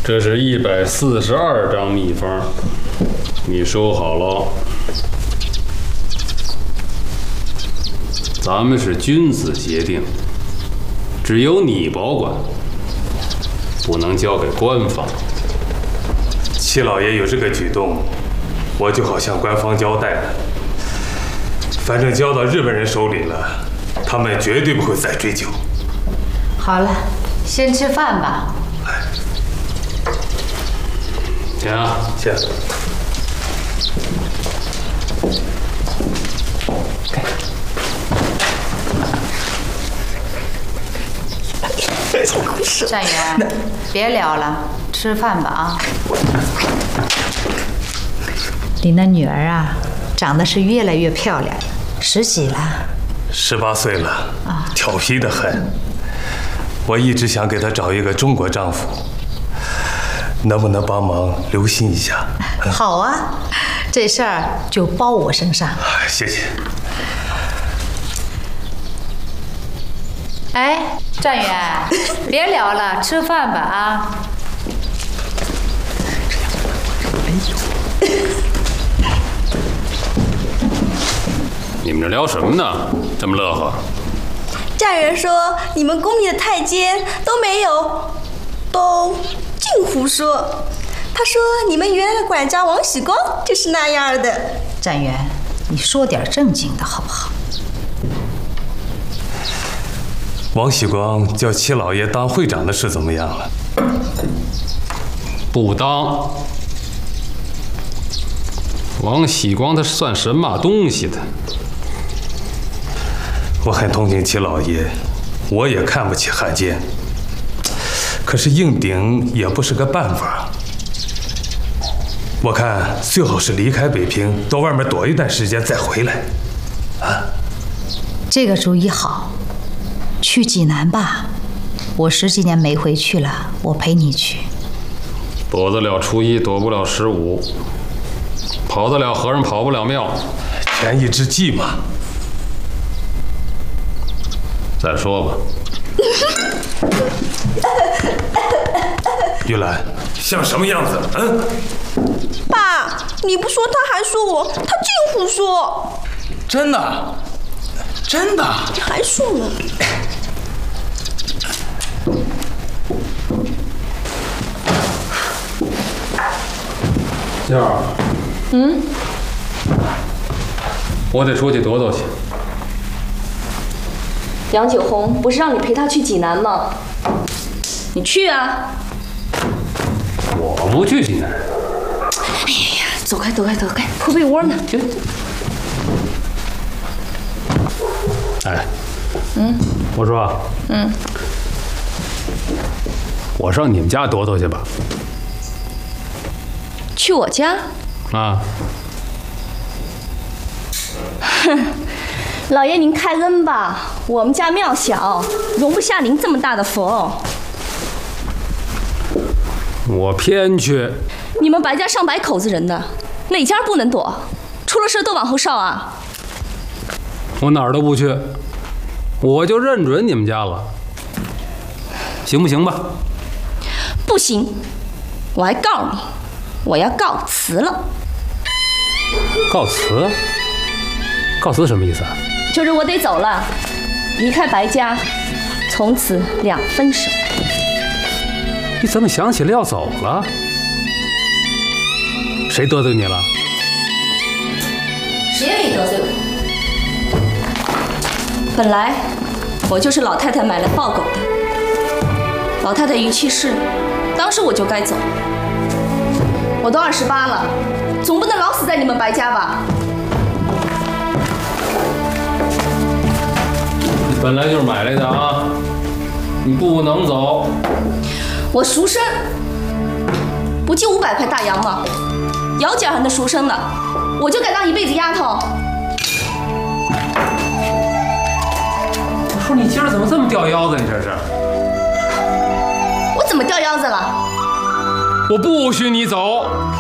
这是142张秘方，你收好了。咱们是君子协定，只有你保管，不能交给官方。 戚老爷有这个举动，我就好向官方交代了。反正交到日本人手里了，他们绝对不会再追究。 好了，先吃饭吧。 行啊， 谢。 站员，别聊了，吃饭吧啊！你那女儿啊，长得是越来越漂亮了，10几了 ？18岁了，调皮得很。我一直想给她找一个中国丈夫，能不能帮忙留心一下？ 好啊，这事儿就包我身上。 谢谢。 哎，站员，别聊了，吃饭吧啊！ 你们这聊什么呢？这么乐呵？ 站员说你们宫里的太监都没有，都净胡说。他说你们原来的管家王喜光就是那样的。 站员，你说点正经的好不好？ 王喜光叫戚老爷当会长的事怎么样了？ 不当。王喜光他算什么东西的？ 我很同情戚老爷，我也看不起汉奸，可是硬顶也不是个办法。我看最好是离开北平，到外面躲一段时间再回来。啊， 这个主意好。去济南吧，我10几年没回去了，我陪你去。 躲得了初一，躲不了15；跑得了和尚，跑不了庙。 权宜之计嘛。 再说吧。 玉兰，像什么样子？嗯？ 爸，你不说他还说我，他净胡说。 真的？真的？ 你还说呢？ 燕儿，我得出去躲躲去。 杨九红不是让你陪他去济南吗？你去啊！ 我不去济南。 哎呀，走开，走开，走开，铺被窝呢。 就。哎，我说，我上你们家躲躲去吧。 去我家？ 啊。 哼，老爷您开恩吧，我们家庙小，容不下您这么大的佛。 我偏去。 你们白家上百口子人呢，哪家不能躲？出了事都往后稍啊。 我哪儿都不去，我就认准你们家了，行不行吧？ 不行，我还告你，我要告辞了。 告辞？告辞什么意思啊？ 就是我得走了，离开白家，从此2分手。 你怎么想起来要走了？谁得罪你了？ 谁也没得罪我。本来我就是老太太买来抱狗的，老太太一去世，当时我就该走。我都28了，总不能老死在你们白家吧？ 你本来就是买来的啊，你不能走。 我赎身，不就500块大洋吗？姚家还能赎身呢，我就敢当一辈子丫头。 我说你今儿怎么这么掉腰子？你这是？ 我怎么掉腰子了？ 我不许你走。